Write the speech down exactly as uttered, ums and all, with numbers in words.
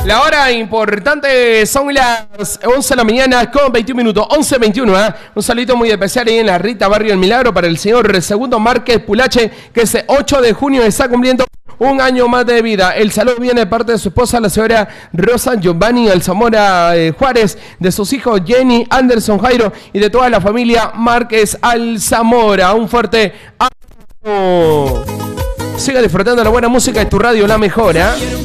La hora importante son las once de la mañana con veintiún minutos, once veintiuno. ¿eh? Un saludito muy especial ahí en la Rita, Barrio El Milagro, para el señor Segundo Márquez Pulache, que ese ocho de junio está cumpliendo un año más de vida. El saludo viene de parte de su esposa, la señora Rosa Giovanni Alzamora eh, Juárez, de sus hijos Jenny, Anderson, Jairo y de toda la familia Márquez Alzamora. Un fuerte abrazo. Siga disfrutando de la buena música de tu radio, la mejor, ¿eh?